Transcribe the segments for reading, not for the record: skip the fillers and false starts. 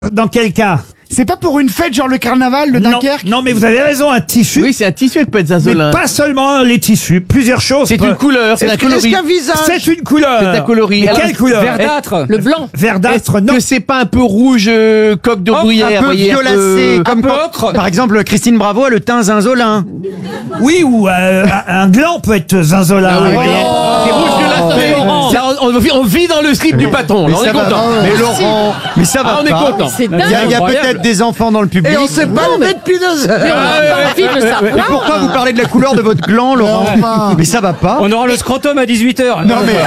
Dans quel cas? C'est pas pour une fête genre le carnaval de Dunkerque? Non, mais vous avez raison, un tissu. Oui, c'est un tissu qui peut être Mais zinzolin. pas seulement les tissus, plusieurs choses. C'est une couleur, c'est un coloris. C'est une couleur. C'est un coloris. Mais Alors, quelle couleur? Verdâtre. Le blanc. Verdâtre, non. Que c'est pas un peu rouge, coque de bruyère, Un peu voyez, violacé, comme peu quand- ocre. par exemple Christine Bravo a le teint zinzolin. Oui, ou un gland peut être zinzolin. Ah oui, Vous voyez. C'est rouge violacé. Là, on vit dans le slip du patron. Là, on est ça va content. pas. Mais Laurent, mais ça va Ah, on est pas. content. C'est dingue. Il y a Incroyable. peut-être des enfants dans le public. Et on sait pas le mettre depuis 2 heures. Mais on n'a pas envie de le Mais savoir. pourquoi vous parlez de la couleur de votre gland, Laurent? enfin. Mais ça va pas. On aura le scrotum à 18h. Non mais,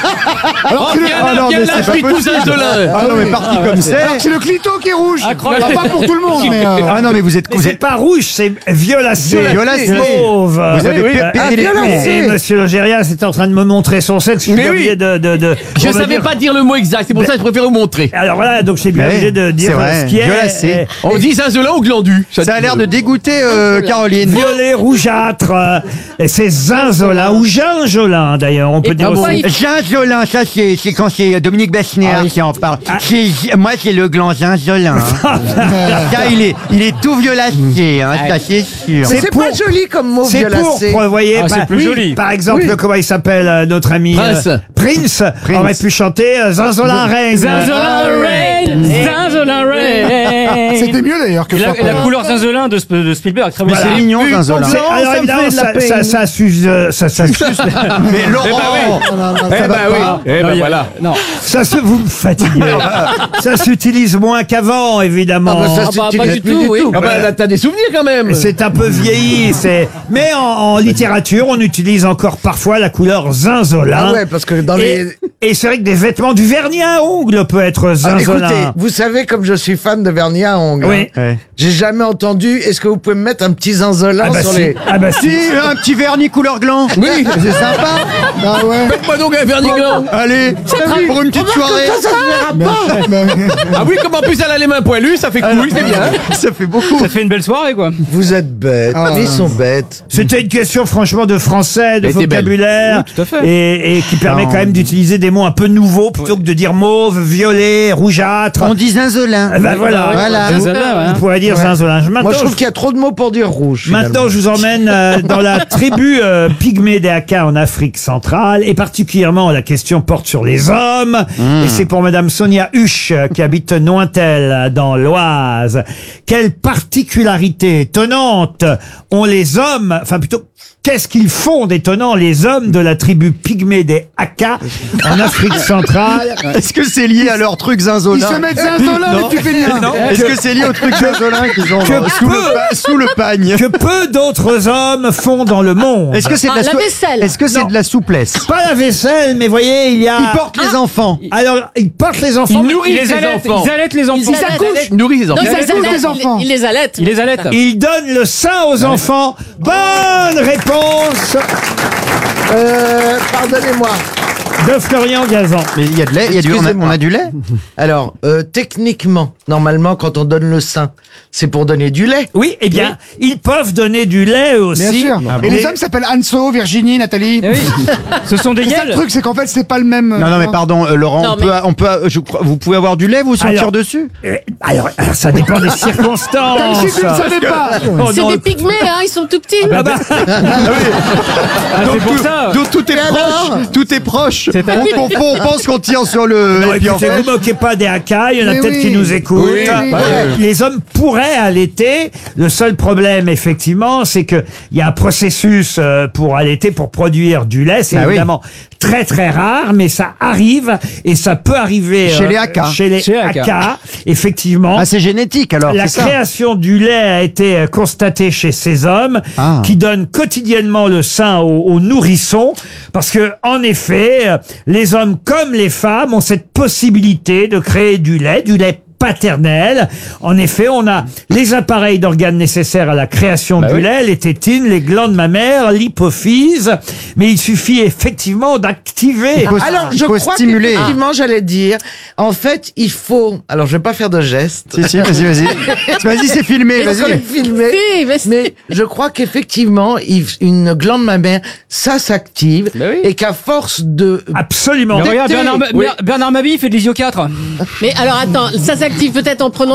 Alors que le, ah non, mais c'est pas tout possible. zinzolin. Ah non mais parti comme c'est. alors que c'est le clito qui est rouge. Incroyable. Alors, pas pour tout le monde, mais Ah non mais vous êtes Mais c'est pas rouge, c'est violacé. Violacé. Mauve. Vous avez pété les Et monsieur Logérias est en train de me montrer son sexe. Mais J'ai oui. oublié de Je pour me savais dire- pas dire le mot exact, c'est pour ça que je préfère vous montrer. Alors voilà, donc j'ai bien Ouais, obligé de dire c'est vrai, ce qui est. violacé. On dit zinzolin ou glandu. Ça a l'air de dégoûter Caroline. Violet, rougeâtre, et c'est zinzolin ou ginjolin d'ailleurs, on peut Et dire pourquoi aussi. il- Ginzolin, ça c'est quand c'est Dominique Besnéard Ah oui. qui en parle. Moi c'est le gland ginzolin. Hein. Ça il est tout violacé, hein, ça c'est sûr. Mais c'est pour- pas joli comme mot C'est violacé. pourpre, vous voyez. Ah, c'est plus joli. Par exemple, comment il s'appelle notre ami Prince. Prince aurait pu chanter Zinzolin Reign. Zinzolin Rain. Zinzolin Rain. c'était mieux d'ailleurs que Et la Florent. couleur zinzolin de Spielberg. Très Mais bien. c'est mignon, Zinzolin. C'est- Alors ça me évidemment, fait de la peine. ça s'use, ça s'use. Mais Laurent, Eh bah oui. Eh ben voilà. Non. Ça se, vous me fatiguez. Ça s'utilise moins qu'avant, évidemment. Ah bah ça, Ah bah, c'est pas une- du plus tout, oui. Ah bah là, t'as des souvenirs quand même. C'est un peu vieilli, mais en littérature, on utilise encore parfois la couleur zinzolin. Ah ouais, parce que dans les... Et c'est vrai que des vêtements, du vernis à ongles peut être Ah, zinzolin. écoutez, vous savez comme je suis fan de vernis à ongles. Oui. hein. Ouais. J'ai jamais entendu. Est-ce que vous pouvez me mettre un petit zinzolin Ah bah sur si. les... Ah bah si. si un petit vernis couleur gland. Oui. C'est sympa. Ah ouais. Faites-moi donc un vernis gland. Allez, pour une petite soirée. Ça se verra pas. Ah oui, comme en plus elle a les mains poilues, ça fait cool, c'est bien. Ça fait beaucoup. Ça te fait une belle soirée, quoi. Vous êtes bêtes. Ils sont bêtes. C'était une question franchement de français, de Elle était belle. vocabulaire, Oui, tout à fait. et qui permet quand même d'utiliser des mots un peu nouveaux plutôt que de dire mauve, violet, rougeâtre. On dit zinzolin. Ah bah voilà. Voilà. Zinzolin, ouais. Vous pourrez dire zinzolin. Moi, Maintenant, je trouve qu'il y a trop de mots pour dire rouge. Maintenant, je vous emmène dans la tribu pygmée des Aka en Afrique centrale, et particulièrement la question porte sur les hommes, et c'est pour Madame Sonia Huche qui habite Nointel dans l'Oise. Quelle particularité étonnante ont les hommes, enfin plutôt qu'est-ce qu'ils font d'étonnant les hommes de la tribu pygmée des Aka en Afrique centrale? Est-ce que c'est lié à leur truc Ils zinzolin? se mettent zinzolin, Non. les Tupéniens. Est-ce que c'est lié au truc zinzolin qu'ils ont Que sous sous le pagne? Que peu d'autres hommes font dans le monde. Est-ce que c'est de Ah, la, la vaisselle. Est-ce que c'est Non. de la souplesse? Pas la vaisselle, mais voyez, il y a... Ils portent les enfants. Alors, ils portent les enfants. Ils mais nourrissent Ils les allaitent, enfants. ils allaitent les enfants. Ils s'accouchent. Nourrissent les Non, enfants. ils allaitent allaitent les enfants. Ils les allaitent. Ils les allaitent. Ils donnent le sein aux enfants. Bonne réponse Pardonnez-moi. de Florian Gazan. Mais il y a de lait, il y a Excusez-moi. on a du lait? Alors, techniquement, normalement, quand on donne le sein, c'est pour donner du lait. Oui, eh bien, ils peuvent donner du lait aussi. Bien sûr. Et Mais- les hommes s'appellent Anso, Virginie, Nathalie. Eh oui. Ce sont des C'est ça le gueules. truc, c'est qu'en fait, c'est pas le même. Non, mais pardon, Laurent, Non, on peut, vous pouvez avoir du lait, vous sentir Alors- dessus? Alors, ça dépend des Comme circonstances. si tu ne savais pas. Oh, C'est non. des pygmées, hein, ils sont tout petits. Ah bah, Ah, c'est pour ça. Donc tout est proche, tout est proche. C'est un- On pense qu'on tire sur le. non, et puis en écoutez, fait- vous moquez pas des Haka, il y en a Mais peut-être oui. qui nous écoutent. Oui, oui, oui. Les hommes pourraient allaiter. Le seul problème, effectivement, c'est que il y a un processus pour allaiter, pour produire du lait. C'est Ah oui. évidemment très très rare, mais ça arrive et ça peut arriver Chez les Haka. Chez les Chez Haka. Haka, effectivement. Ah, c'est génétique alors. La c'est ça. création du lait a été constatée chez ces hommes Ah. qui donnent quotidiennement le sein aux nourrissons parce que, en effet, les hommes comme les femmes ont cette possibilité de créer du lait paternelle. En effet, on a les appareils d'organes nécessaires à la création du lait, les tétines, les glandes mammaires, l'hypophyse, mais il suffit effectivement d'activer. Alors, je faut crois stimuler. qu'effectivement, j'allais dire, en fait, il faut... Alors, je vais pas faire de gestes. Si, vas-y. Vas-y, c'est filmé, Parce qu'on vas-y. est filmé. Si, mais Mais je crois qu'effectivement, une glande mammaire, ça s'active, Bah oui. et qu'à force de... Absolument. Mais regarde, D'été. Bernard Mabille fait de l'isio 4. Mais alors attends, ça s'active active peut-être en prenant